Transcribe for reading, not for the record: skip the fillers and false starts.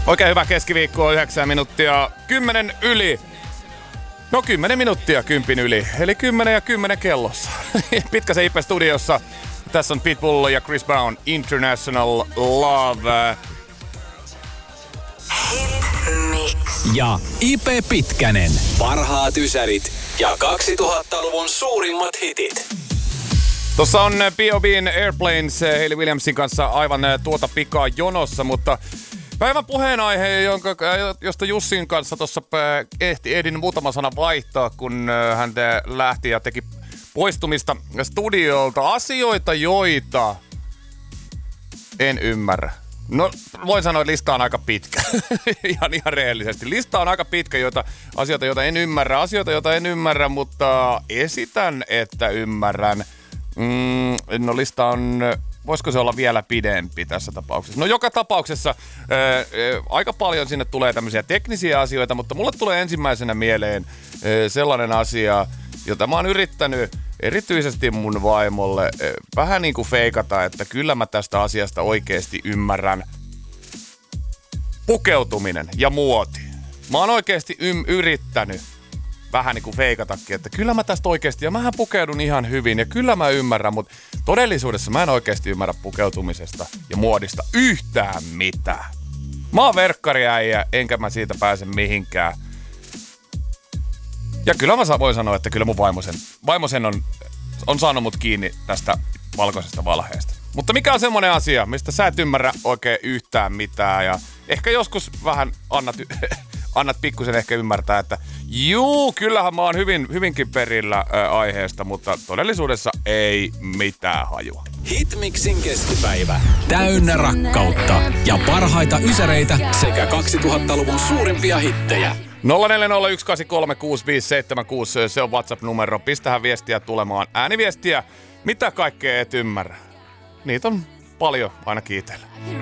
Oikein hyvä keskiviikko, 9 minuuttia 10 yli. No 10 minuuttia 10 yli, eli 10 ja 10 kellossa. Pitkäsen Ipe studiossa. Tässä on Pitbull ja Chris Brown, International Love. Ja Ipe Pitkänen. Parhaat ysärit ja 2000-luvun suurimmat hitit. Tuossa on B.O.B:n Airplanes Hayley Williamsin kanssa aivan tuota pikaa jonossa, mutta päivän puheenaihe, josta Jussin kanssa tuossa ehdin muutama sana vaihtaa, kun hän lähti ja teki poistumista studiolta. Asioita, joita en ymmärrä. No, voin sanoa, että lista on aika pitkä. ihan rehellisesti. Lista on aika pitkä, asioita, joita en ymmärrä. Asioita, joita en ymmärrä, mutta esitän, että ymmärrän. No, lista on... Voisiko se olla vielä pidempi tässä tapauksessa? No joka tapauksessa aika paljon sinne tulee tämmöisiä teknisiä asioita, mutta mulle tulee ensimmäisenä mieleen sellainen asia, jota mä oon yrittänyt erityisesti mun vaimolle vähän niin kuin feikata, että kyllä mä tästä asiasta oikeasti ymmärrän. Pukeutuminen ja muoti. Mä oon oikeasti yrittänyt vähän niin kuin feikatakin, että kyllä mä tästä oikeasti, ja mähän pukeudun ihan hyvin, ja kyllä mä ymmärrän, mutta todellisuudessa mä en oikeasti ymmärrä pukeutumisesta ja muodista yhtään mitään. Mä oon verkkariäijä, enkä mä siitä pääse mihinkään. Ja kyllä mä voin sanoa, että kyllä mun vaimosen on saanut mut kiinni tästä valkoisesta valheesta. Mutta mikä on semmonen asia, mistä sä et ymmärrä oikein yhtään mitään, ja ehkä joskus vähän annat pikkusen ehkä ymmärtää, että juu, kyllähän mä oon hyvinkin perillä aiheesta, mutta todellisuudessa ei mitään hajua. Hitmixin keskipäivä. Täynnä rakkautta ja parhaita ysäreitä sekä 2000-luvun suurimpia hittejä. 0401836576, se on WhatsApp-numero. Pistähän viestiä tulemaan. Ääniviestiä, mitä kaikkea et ymmärrä. Niitä on paljon aina kiitellä.